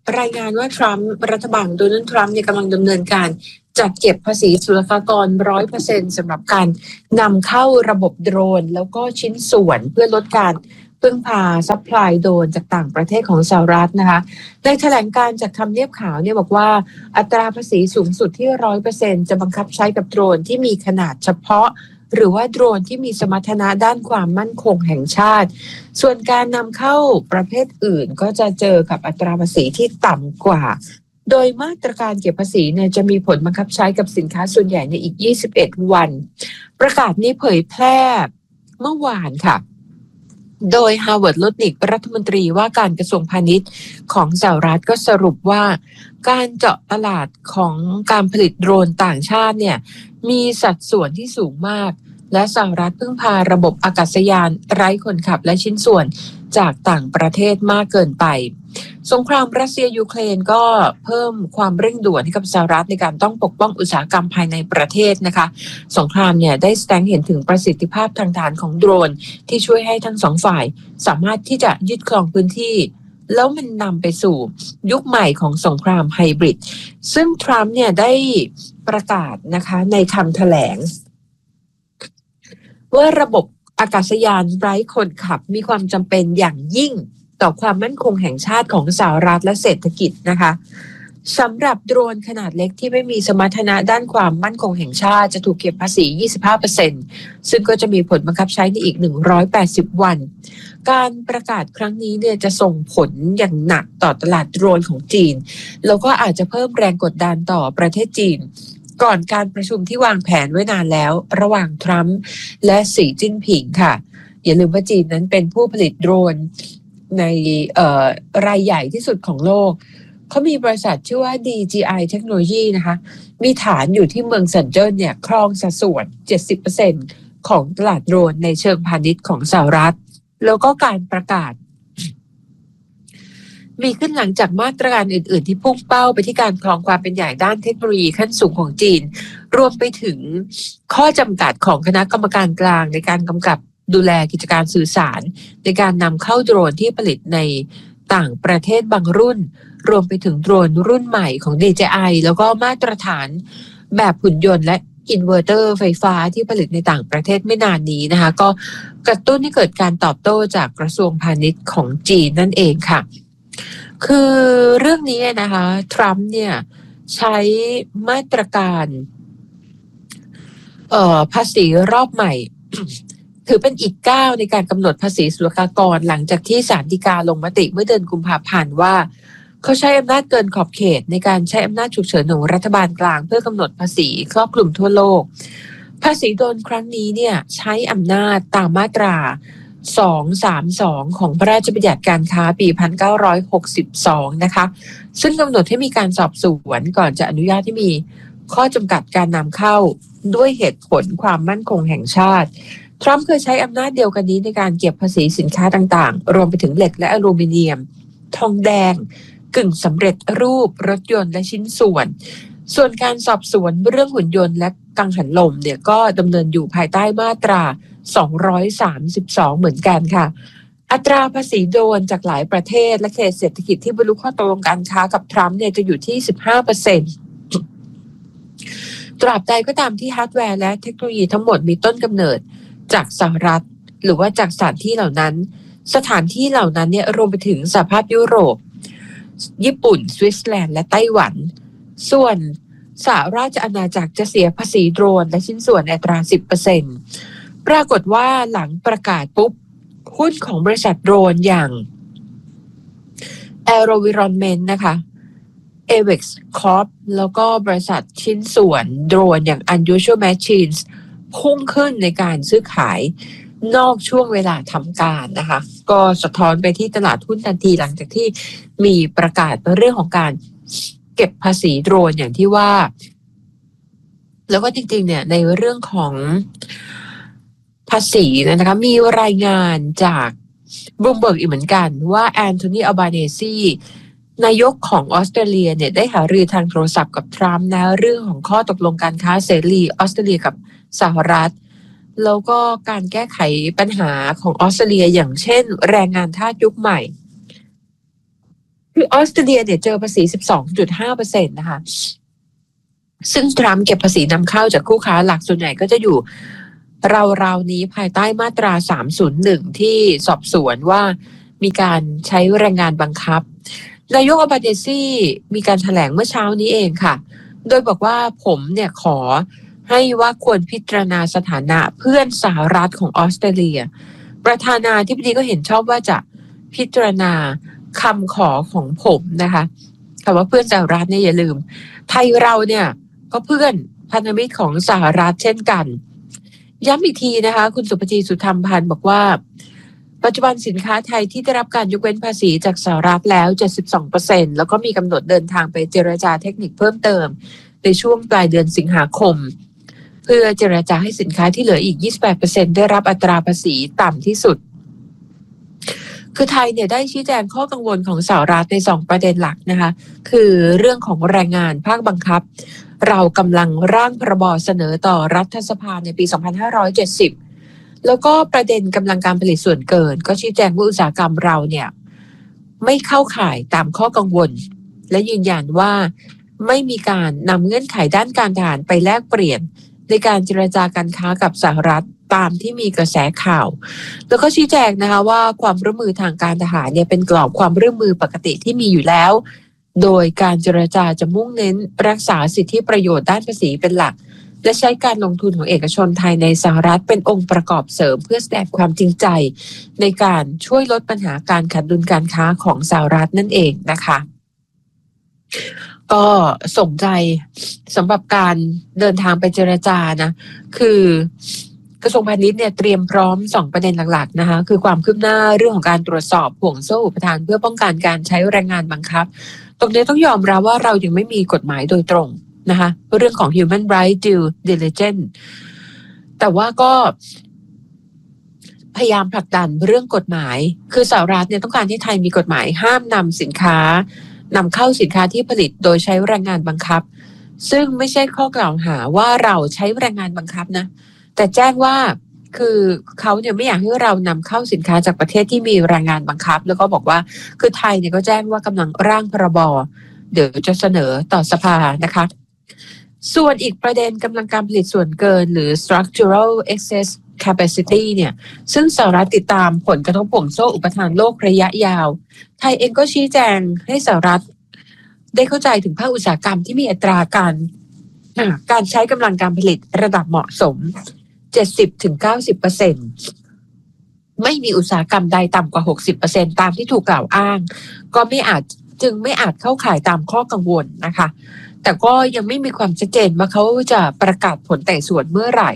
รายงานว่าทรัมป์รัฐบาลโดนัลด์ทรัมป์เนี่ยกำลังดำเนินการจัดเก็บภาษีศุลกากร ร้อยเปอร์เซ็นต์ สำหรับการนำเข้าระบบโดรนแล้วก็ชิ้นส่วนเพื่อลดการพึ่งพาซัพพลายโดรนจากต่างประเทศของสหรัฐนะคะในแถลงการจากทำเนียบขาวเนี่ยบอกว่าอัตราภาษีสูงสุดที่ ร้อยเปอร์เซ็นต์ จะบังคับใช้กับโดรนที่มีขนาดเฉพาะหรือว่าโดรนที่มีสมรรถนะด้านความมั่นคงแห่งชาติส่วนการนำเข้าประเภทอื่นก็จะเจอกับอัตราภาษีที่ต่ำกว่าโดยมาตรการเก็บภาษีเนี่ยจะมีผลบังคับใช้กับสินค้าส่วนใหญ่ในอีกยี่สิบเอ็ดวันประกาศนี้เผยแพร่เมื่อวานค่ะโดยฮาวเวิร์ด ลุดนิกรัฐมนตรีว่าการกระทรวงพาณิชย์ของสหรัฐก็สรุปว่าการเจาะตลาดของการผลิตโดรนต่างชาติเนี่ยมีสัดส่วนที่สูงมากและสหรัฐพึ่งพาระบบอากาศยานไร้คนขับและชิ้นส่วนจากต่างประเทศมากเกินไปสงครามรัสเซียยูเครนก็เพิ่มความเร่งด่วนให้กับสหรัฐในการต้องปกป้องอุตสาหกรรมภายในประเทศนะคะสงครามเนี่ยได้แสดงเห็นถึงประสิทธิภาพทางฐานของโดรนที่ช่วยให้ทั้งสองฝ่ายสามารถที่จะยึดครองพื้นที่แล้วมันนำไปสู่ยุคใหม่ของสงครามไฮบริดซึ่งทรัมป์เนี่ยได้ประกาศนะคะในคำแถลงว่าระบบอากาศยานไร้คนขับมีความจำเป็นอย่างยิ่งต่อความมั่นคงแห่งชาติของสหรัฐและเศรษฐกิจนะคะสำหรับโดรนขนาดเล็กที่ไม่มีสมรรถนะด้านความมั่นคงแห่งชาติจะถูกเก็บภาษี ยี่สิบห้าเปอร์เซ็นต์ ซึ่งก็จะมีผลบังคับใช้ในอีกหนึ่งร้อยแปดสิบวันการประกาศครั้งนี้เนี่ยจะส่งผลอย่างหนักต่อตลาดโดรนของจีนแล้วก็อาจจะเพิ่มแรงกดดันต่อประเทศจีนก่อนการประชุมที่วางแผนไว้นานแล้วระหว่างทรัมป์และสีจิ้นผิงค่ะอย่าลืมว่าจีนนั้นเป็นผู้ผลิตโดรนในเอ่อรายใหญ่ที่สุดของโลกเขามีบริษัทชื่อว่า ดี จี ไอ Technology นะคะมีฐานอยู่ที่เมืองเซินเจิ้นเนี่ยครองสัดส่วน เจ็ดสิบเปอร์เซ็นต์ ของตลาดโดรนในเชิงพาณิชย์ของสหรัฐแล้วก็การประกาศมีขึ้นหลังจากมาตรการอื่นๆที่พุ่งเป้าไปที่การครองความเป็นใหญ่ด้านเทคโนโลยีขั้นสูงของจีนรวมไปถึงข้อจำกัดของคณะกรรมการกลางในการกำกับดูแลกิจการสื่อสารในการนำเข้าโดรนที่ผลิตในต่างประเทศบางรุ่นรวมไปถึงโดรนรุ่นใหม่ของ ดี เจ ไอ แล้วก็มาตรฐานแบบหุ่นยนต์และอินเวอร์เตอร์ไฟฟ้าที่ผลิตในต่างประเทศไม่นานนี้นะคะก็กระตุ้นให้เกิดการตอบโต้จากกระทรวงพาณิชย์ของจีนนั่นเองค่ะคือเรื่องนี้นะคะทรัมป์เนี่ยใช้มาตรการเอ่อภาษีรอบใหม่ ถือเป็นอีกก้าวในการกำหนดภาษีศุลกากรหลังจากที่ศาลฎีกาลงมติเมื่อเดือนกุมภาพันธ์ว่าเขาใช้อำนาจเกินขอบเขตในการใช้อำนาจฉุกเฉินของรัฐบาลกลางเพื่อกำหนดภาษีครอบคลุมทั่วโลกภาษีโดนครั้งนี้เนี่ยใช้อำนาจตามมาตราสองสามสองของพระราชบัญญัติการค้าปีหนึ่งพันเก้าร้อยหกสิบสองนะคะซึ่งกำหนดให้มีการสอบสวนก่อนจะอนุญาตให้มีข้อจำกัดการนำเข้าด้วยเหตุผลความมั่นคงแห่งชาติทรัมป์เคยใช้อำนาจเดียวกันนี้ในการเก็บภาษีสินค้าต่างๆรวมไปถึงเหล็กและอลูมิเนียมทองแดงกึ่งสำเร็จรูปรถยนต์และชิ้นส่วนส่วนการสอบสวนเรื่องหุ่นยนต์และกังหันลมเนี่ยก็ดำเนินอยู่ภายใต้มาตราสองร้อยสามสิบสองเหมือนกันค่ะอัตราภาษีโดรนจากหลายประเทศและเขตเศรษฐกิจที่บรรลุข้อตกลงการค้ากับทรัมป์เนี่ยจะอยู่ที่ สิบห้าเปอร์เซ็นต์ ตราบใดก็ตามที่ฮาร์ดแวร์และเทคโนโลยีทั้งหมดมีต้นกำเนิดจากสหรัฐหรือว่าจากสถานที่เหล่านั้นสถานที่เหล่านั้นเนี่ยรวมไปถึงสหภาพยุโรปญี่ปุ่นสวิตเซอร์แลนด์และไต้หวันส่วนสหราชอาณาจักรจะเสียภาษีโดรนและชิ้นส่วนอัตรา สิบเปอร์เซ็นต์ ปรากฏว่าหลังประกาศปุ๊บหุ้นของบริษัทโดรนอย่าง AeroVironment นะคะ เอ วี อี ซี Corp แล้วก็บริษัทชิ้นส่วนโดรนอย่าง Unusual Machines พุ่งขึ้นในการซื้อขายนอกช่วงเวลาทำการนะคะก็สะท้อนไปที่ตลาดหุ้นทันทีหลังจากที่มีประกาศเรื่องของการเก็บภาษีโดรนอย่างที่ว่าแล้วก็จริงๆเนี่ยในเรื่องของภาษีนะคะมีรายงานจากบลูมเบิร์กอีกเหมือนกันว่าแอนโทนี อัลบาเนซีนายกของออสเตรเลียเนี่ยได้หารือทางโทรศัพท์กับทรัมป์นะเรื่องของข้อตกลงการค้าเสรีออสเตรเลียกับสหรัฐแล้วก็การแก้ไขปัญหาของออสเตรเลียอย่างเช่นแรงงานทาสยุคใหม่คือออสเตรเลียเนี่ยเจอภาษี สิบสองจุดห้าเปอร์เซ็นต์ นะคะซึ่งทรัมป์เก็บภาษีนำเข้าจากคู่ค้าหลักส่วนใหญ่ก็จะอยู่ราวๆนี้ภายใต้มาตราสามศูนย์หนึ่งที่สอบสวนว่ามีการใช้แรงงานบังคับนายกอัลบาเนซีมีการแถลงเมื่อเช้านี้เองค่ะโดยบอกว่าผมเนี่ยขอให้ว่าควรพิจารณาสถานะเพื่อนสหรัฐของออสเตรเลียประธานาธิบดีก็เห็นชอบว่าจะพิจารณาคำขอของผมนะคะคำว่าเพื่อนสหรัฐเนี่ยอย่าลืมไทยเราเนี่ยก็เพื่อนพันธมิตรของสหรัฐเช่นกันย้ำอีกทีนะคะคุณสุภจีสุธรรมพันธ์บอกว่าปัจจุบันสินค้าไทยที่ได้รับการยกเว้นภาษีจากสหรัฐแล้ว เจ็ดสิบสองเปอร์เซ็นต์ แล้วก็มีกำหนดเดินทางไปเจรจาเทคนิคเพิ่มเติมในช่วงปลายเดือนสิงหาคมเพื่อเจรจาให้สินค้าที่เหลืออีก ยี่สิบแปดเปอร์เซ็นต์ ได้รับอัตราภาษีต่ำที่สุดคือไทยเนี่ยได้ชี้แจงข้อกังวลของสหรัฐในสองประเด็นหลักนะคะคือเรื่องของแรงงานภาคบังคับเรากำลังร่างพรบเสนอต่อรัฐสภาในปีสองพันห้าร้อยเจ็ดสิบแล้วก็ประเด็นกำลังการผลิตส่วนเกินก็ชี้แจงว่าอุตสาหกรรมเราเนี่ยไม่เข้าข่ายตามข้อกังวลและยืนยันว่าไม่มีการนำเงื่อนไขด้านการทหารไปแลกเปลี่ยนในการเจรจาการค้ากับสหรัฐตามที่มีกระแสข่าวแล้วก็ชี้แจงนะคะว่าความร่วมมือทางการทหารเนี่ยเป็นกรอบความร่วมมือปกติที่มีอยู่แล้วโดยการเจรจาจะมุ่งเน้นรักษาสิทธิประโยชน์ด้านภาษีเป็นหลักและใช้การลงทุนของเอกชนไทยในสหรัฐเป็นองค์ประกอบเสริมเพื่อแสดงความจริงใจในการช่วยลดปัญหาการขาดดุลการค้าของสหรัฐนั่นเองนะคะก็ส่งใจสำหรับการเดินทางไปเจรจานะคือกระทรวงพาณิชย์เนี่ยเตรียมพร้อมสองประเด็นหลักๆนะคะคือความคืบหน้าเรื่องของการตรวจสอบห่วงโซ่อุปทานเพื่อป้องกันการใช้แรงงานบังคับตรงนี้ต้องยอมรับว่าเรายังไม่มีกฎหมายโดยตรงนะคะเรื่องของ human right due diligence แต่ว่าก็พยายามผลักดันเรื่องกฎหมายคือสหรัฐเนี่ยต้องการให้ไทยมีกฎหมายห้ามนำสินค้านำเข้าสินค้าที่ผลิตโดยใช้แรงงานบังคับซึ่งไม่ใช่ข้อกล่าวหาว่าเราใช้แรงงานบังคับนะแต่แจ้งว่าคือเขาเนี่ยไม่อยากให้เรานำเข้าสินค้าจากประเทศที่มีแรงงานบังคับแล้วก็บอกว่าคือไทยเนี่ยก็แจ้งว่ากำลังร่างพรบเดี๋ยวจะเสนอต่อสภานะคะส่วนอีกประเด็นกำลังการผลิตส่วนเกินหรือ structural excess capacity เนี่ยซึ่งสหรัฐติดตามผลกระทบห่วงโซ่อุปทานโลกระยะยาวไทยเองก็ชี้แจงให้สหรัฐได้เข้าใจถึงภาคอุตสาหกรรมที่มีอัตราการการใช้กำลังการผลิตระดับเหมาะสม เจ็ดสิบถึงเก้าสิบเปอร์เซ็นต์ ไม่มีอุตสาหกรรมใดต่ำกว่า หกสิบเปอร์เซ็นต์ ตามที่ถูกกล่าวอ้างก็ไม่อาจจึงไม่อาจเข้าข่ายตามข้อกังวลนะคะแต่ก็ยังไม่มีความชัดเจนว่าเขาจะประกาศผลไต่สวนเมื่อไหร่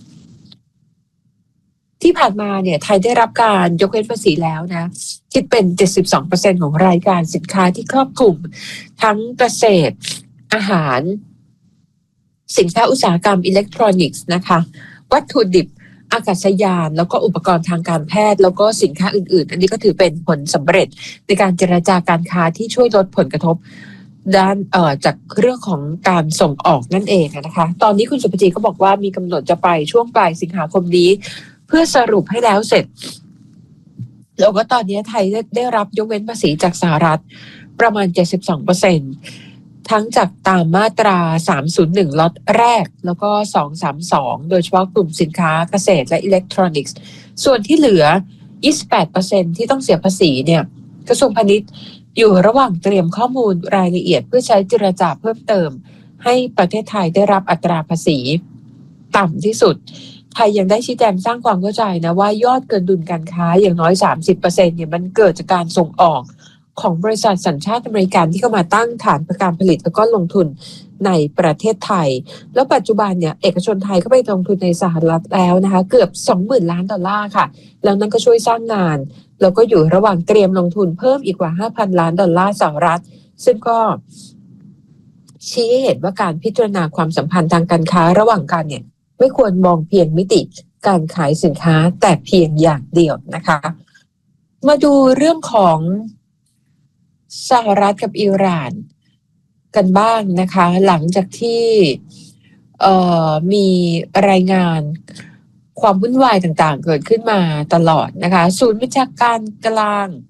ที่ผ่านมาเนี่ยไทยได้รับการยกเว้นภาษีแล้วนะคิดเป็น เจ็ดสิบสองเปอร์เซ็นต์ ของรายการสินค้าที่ครอบคลุมทั้งเกษตรอาหารสินค้าอุตสาหกรรมอิเล็กทรอนิกส์นะคะวัตถุดิบอากาศยานแล้วก็อุปกรณ์ทางการแพทย์แล้วก็สินค้าอื่นๆอันนี้ก็ถือเป็นผลสำเร็จในการเจรจาการค้าที่ช่วยลดผลกระทบด้านเอ่อจากเรื่องของการส่งออกนั่นเองนะคะตอนนี้คุณสุภจีก็บอกว่ามีกำหนดจะไปช่วงปลายสิงหาคมนี้เพื่อสรุปให้แล้วเสร็จแล้วก็ตอนนี้ไทยได้ได้รับยกเว้นภาษีจากสหรัฐประมาณ เจ็ดสิบสองเปอร์เซ็นต์ ทั้งจากตามมาตราสามศูนย์หนึ่งล็อตแรกแล้วก็สองสามสองโดยเฉพาะกลุ่มสินค้าเกษตรและอิเล็กทรอนิกส์ส่วนที่เหลือ ยี่สิบแปดเปอร์เซ็นต์ ที่ต้องเสียภาษีเนี่ยกระทรวงพาณิชย์อยู่ระหว่างเตรียมข้อมูลรายละเอียดเพื่อใช้เจรจาเพิ่มเติมให้ประเทศไทยได้รับอัตราภาษีต่ำที่สุดไทยยังได้ชี้แจงสร้างความเข้าใจนะว่ายอดเกินดุลการค้าอย่างน้อย สามสิบเปอร์เซ็นต์ เนี่ยมันเกิดจากการส่งออกของบริษัทสัญชาติอเมริกันที่เข้ามาตั้งฐานการผลิตแล้วก็ลงทุนในประเทศไทยแล้วปัจจุบันเนี่ยเอกชนไทยก็ไปลงทุนในสหรัฐแล้วนะคะเกือบ สองหมื่น ล้านดอลลาร์ค่ะแล้วนั่นก็ช่วยสร้างงานแล้วก็อยู่ระหว่างเตรียมลงทุนเพิ่มอีกกว่า ห้าพัน ล้านดอลลาร์สหรัฐซึ่งก็ชี้ให้เห็นว่าการพิจารณาความสัมพันธ์ทางการค้าระหว่างกันเนี่ยไม่ควรมองเพียงมิติการขายสินค้าแต่เพียงอย่างเดียวนะคะมาดูเรื่องของสหรัฐกับอิหร่านกันบ้างนะคะหลังจากที่เอ่อมีรายงานความวุ่นวายต่างๆเกิดขึ้นมาตลอดนะคะศูนย์บัญชาการกลาง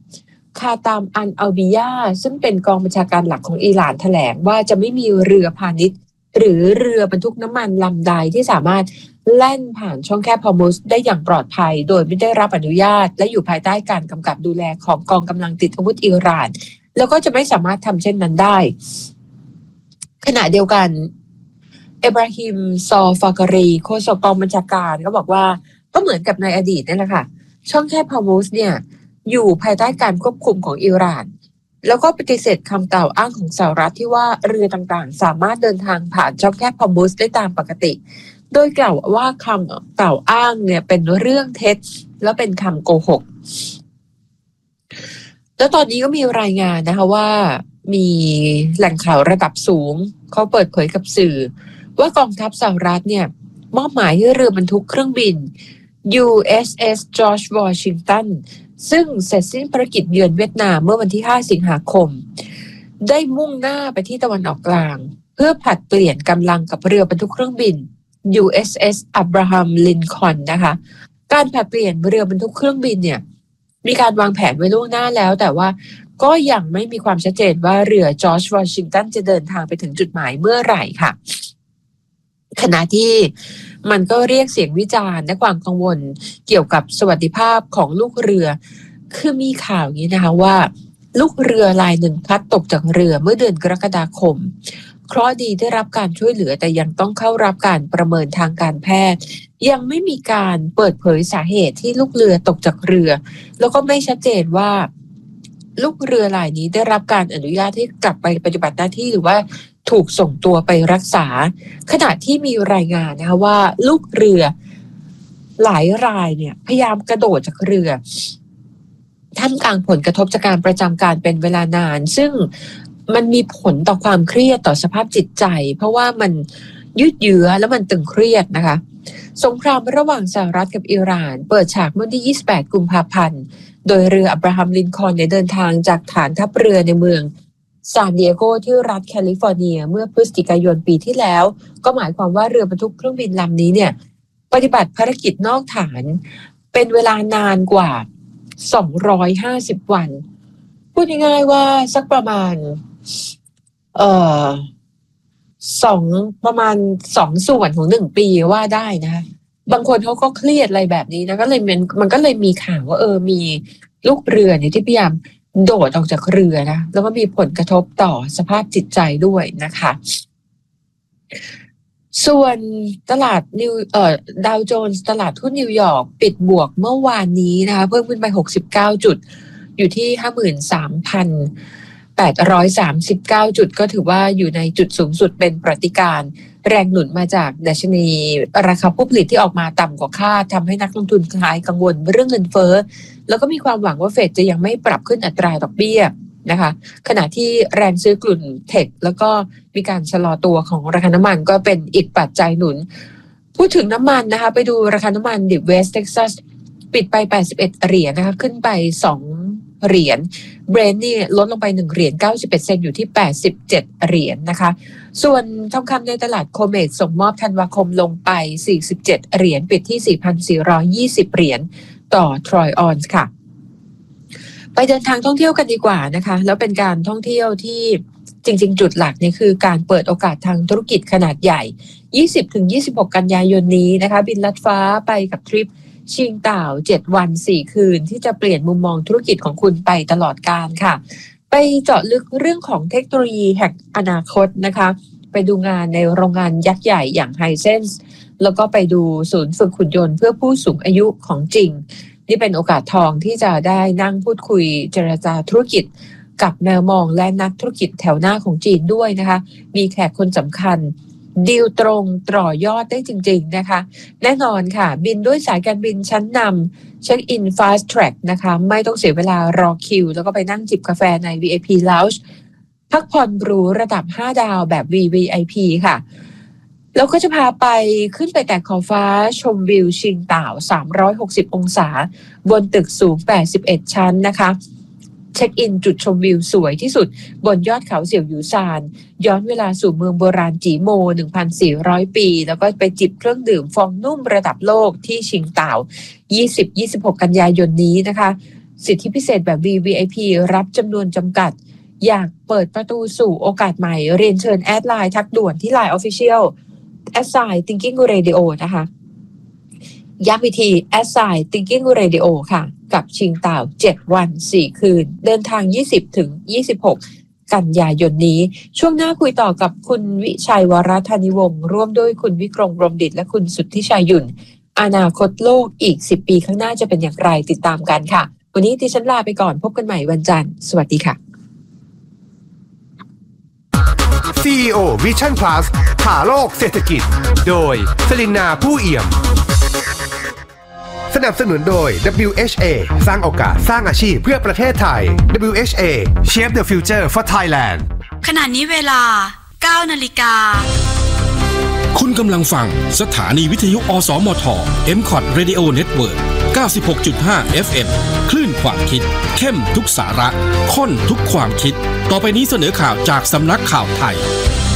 คาตามอันอัลบิยาซึ่งเป็นกองบัญชาการหลักของอิหร่านแถลงว่าจะไม่มีเรือพาณิชย์หรือเรือบรรทุกน้ำมันลำใดที่สามารถแล่นผ่านช่องแคบฮอร์มุซได้อย่างปลอดภัยโดยไม่ได้รับอนุญาตและอยู่ภายใต้การกำกับดูแลของกองกำลังติดอาวุธอิหร่านแล้วก็จะไม่สามารถทำเช่นนั้นได้ขณะเดียวกันเอบราฮิมซอฟาการีโฆษกกองบัญชาการก็บอกว่าก็เหมือนกับในอดีตนั่นแหละค่ะช่องแคบฮอร์มุซเนี่ยอยู่ภายใต้การควบคุมของอิหร่านแล้วก็ปฏิเสธคำกล่าวอ้างของสหรัฐที่ว่าเรือต่างๆสามารถเดินทางผ่านช่องแคบฮอร์มุซได้ตามปกติโดยกล่าวว่าคำกล่าวอ้างเนี่ยเป็นเรื่องเท็จและเป็นคำโกหกแล้วตอนนี้ก็มีรายงานนะคะว่ามีแหล่งข่าวระดับสูงเขาเปิดเผยกับสื่อว่ากองทัพสหรัฐเนี่ยมอบหมายให้เรือบรรทุกเครื่องบิน ยู เอส เอส George Washington ซึ่งเสร็จสิ้นภารกิจเยือนเวียดนามเมื่อวันที่ห้าสิงหาคมได้มุ่งหน้าไปที่ตะวันออกกลางเพื่อผลัดเปลี่ยนกำลังกับเรือบรรทุกเครื่องบิน ยู เอส เอส Abraham Lincoln นะคะการผลัดเปลี่ยนเรือบรรทุกเครื่องบินเนี่ยมีการวางแผนไว้ล่วงหน้าแล้วแต่ว่าก็ยังไม่มีความชัดเจนว่าเรือ George Washington จะเดินทางไปถึงจุดหมายเมื่อไหร่ค่ะขณะที่มันก็เรียกเสียงวิจารณ์และความกังวลเกี่ยวกับสวัสดิภาพของลูกเรือคือมีข่าวนี้นะคะว่าลูกเรือลายหนึ่งพลัดตกจากเรือเมื่อเดือนกรกฎาคมเคราะห์ดีได้รับการช่วยเหลือแต่ยังต้องเข้ารับการประเมินทางการแพทย์ยังไม่มีการเปิดเผยสาเหตุที่ลูกเรือตกจากเรือแล้วก็ไม่ชัดเจนว่าลูกเรือลายนี้ได้รับการอนุญาตให้กลับไปปฏิบัติหน้าที่หรือว่าถูกส่งตัวไปรักษาขณะที่มีรายงานนะคะว่าลูกเรือหลายรายเนี่ยพยายามกระโดดจากเรือท่ามกลางผลกระทบจากการประจำการเป็นเวลานานซึ่งมันมีผลต่อความเครียดต่อสภาพจิตใจเพราะว่ามันยืดเยื้อแล้วมันตึงเครียดนะคะสงครามระหว่างสหรัฐกับอิหร่านเปิดฉากเมื่อวันที่ยี่สิบแปดกุมภาพันธ์โดยเรืออับราฮัมลินคอล์นเนี่ยเดินทางจากฐานทัพเรือในเมืองซานดิเอโกที่รัฐแคลิฟอร์เนียเมื่อพฤศจิกายนปีที่แล้วก็หมายความว่าเรือบรรทุกเครื่องบินลำนี้เนี่ยปฏิบัติภารกิจนอกฐานเป็นเวลานานกว่าสองร้อยห้าสิบวันพูดง่ายๆว่าสักประมาณเอ่อสองประมาณสองส่วนของหนึ่งปีว่าได้นะบางคนเขาก็เครียดอะไรแบบนี้นะก็เลยมันมันก็เลยมีข่าวว่าเออมีลูกเรือเนี่ยที่พยายามโดดออกจากเรือนะแล้วก็มีผลกระทบต่อสภาพจิตใจด้วยนะคะส่วนตลาดนิวเอ่อดาวโจนส์ตลาดหุ้นนิวยอร์กปิดบวกเมื่อวานนี้นะคะเพิ่มขึ้นไปหกสิบเก้าจุดอยู่ที่ ห้าหมื่นสามพันแปดร้อยสามสิบเก้า จุดก็ถือว่าอยู่ในจุดสูงสุดเป็นประวัติการณ์แรงหนุนมาจากดัชนีราคาผู้ผลิตที่ออกมาต่ำกว่าคาดทำให้นักลงทุนคลายกังวลเรื่องเงินเฟ้อแล้วก็มีความหวังว่าเฟดจะยังไม่ปรับขึ้นอัตราดอกเบี้ยนะคะขณะที่แรงซื้อกลุ่นเทคแล้วก็มีการชะลอตัวของราคาน้ำมันก็เป็นอีกปัจจัยหนุนพูดถึงน้ำมันนะคะไปดูราคาน้ำมันดิบเวสต์เท็กซัสปิดไปแปดสิบเอ็ดเหรียญนะคะขึ้นไปสองเหรียญเบรนท์นี่ลดลงไปหนึ่งเหรียญเก้าสิบเอ็ดเซนต์อยู่ที่แปดสิบเจ็ดเหรียญนะคะส่วนทองคำในตลาดโคเมกส่งมอบธันวาคมลงไปสี่สิบเจ็ดเหรียญปิดที่ สี่พันสี่ร้อยยี่สิบ เหรียญต่อทรอยออนซ์ค่ะไปเดินทางท่องเที่ยวกันดีกว่านะคะแล้วเป็นการท่องเที่ยวที่จริงๆจุดหลักนี่คือการเปิดโอกาสทางธุรกิจขนาดใหญ่ ยี่สิบถึงยี่สิบหก กันยายนนี้นะคะบินลัดฟ้าไปกับทริปชิงเต่าเจ็ดวันสี่คืนที่จะเปลี่ยนมุมมองธุรกิจของคุณไปตลอดกาลค่ะไปเจาะลึกเรื่องของเทคโนโลยีแห่งอนาคตนะคะไปดูงานในโรงงานยักษ์ใหญ่อย่าง Hisense แล้วก็ไปดูศูนย์ฝึกหุ่นยนต์เพื่อผู้สูงอายุของจริงนี่เป็นโอกาสทองที่จะได้นั่งพูดคุยเจรจาธุรกิจกับแนวมองและนักธุรกิจแถวหน้าของจีนด้วยนะคะมีแขกคนสำคัญดีลตรงต่อยอดได้จริงๆนะคะแน่นอนค่ะบินด้วยสายการบินชั้นนำเช็คอิน Fast Track นะคะไม่ต้องเสียเวลารอคิวแล้วก็ไปนั่งจิบกาแฟใน วี ไอ พี Lounge พักผ่อนหรูระดับห้าดาวแบบ วี วี ไอ พี ค่ะแล้วก็จะพาไปขึ้นไปแต่ขอบฟ้าชมวิวชิงเต่าสามร้อยหกสิบองศาบนตึกสูงแปดสิบเอ็ดชั้นนะคะเช็คอินจุดชมวิวสวยที่สุดบนยอดเขาเสี่ยวหยูซานย้อนเวลาสู่เมืองโบราณจีโม หนึ่งพันสี่ร้อย ปีแล้วก็ไปจิบเครื่องดื่มฟองนุ่มระดับโลกที่ชิงเต่า ยี่สิบถึงยี่สิบหก กันยายนนี้นะคะสิทธิพิเศษแบบ วี วี ไอ พี รับจำนวนจำกัดอยากเปิดประตูสู่โอกาสใหม่เรียนเชิญแอดไลน์ทักด่วนที่ ไลน์ Official แอดไซน์ Thinking Radio นะคะย้ำอีกที แอดไซน์ Thinking Radio ค่ะกับชิงเต่าเจ็ดวันสี่คืนเดินทาง ยี่สิบถึงยี่สิบหก กันยายนนี้ช่วงหน้าคุยต่อกับคุณวิชัยวรธานิวงศ์ร่วมด้วยคุณวิกรมรมดิษฐ์และคุณสุทธิชัยหยุ่นอนาคตโลกอีกสิบปีข้างหน้าจะเป็นอย่างไรติดตามกันค่ะวันนี้ดิฉันลาไปก่อนพบกันใหม่วันจันทร์สวัสดีค่ะซี อี โอ Vision Plus หาโลกเศรษฐกิจโดยสลินนาผู้เอี่ยมสนับสนุนโดย ดับเบิลยู เอช เอ สร้างโอกาสสร้างอาชีพเพื่อประเทศไทย ดับเบิลยู เอช เอ Shape the Future for Thailand ขณะนี้เวลา เก้านาฬิกาคุณกำลังฟังสถานีวิทยุอสมท เอ็ม คอท Radio Network เก้าสิบหกจุดห้า เอฟ เอ็ม คลื่นความคิดเข้มทุกสาระข้นทุกความคิดต่อไปนี้เสนอข่าวจากสำนักข่าวไทย